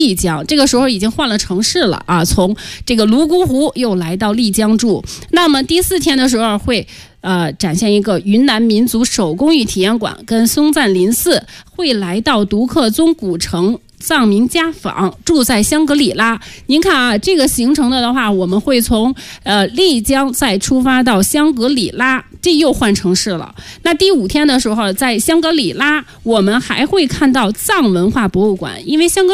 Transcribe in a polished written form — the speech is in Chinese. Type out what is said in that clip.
丽江，这个时候已经换了城市了啊，从这个泸沽湖又来到丽江住。那么第4天的时候会展现一个云南民族手工艺体验馆跟松赞林寺，会来到独克宗古城藏民家坊，住在香格里拉。您看啊，这个行程的话，我们会从丽江再出发到香格里拉，这又换城市了。那第5天的时候，在香格里拉，我们还会看到藏文化博物馆，因为香格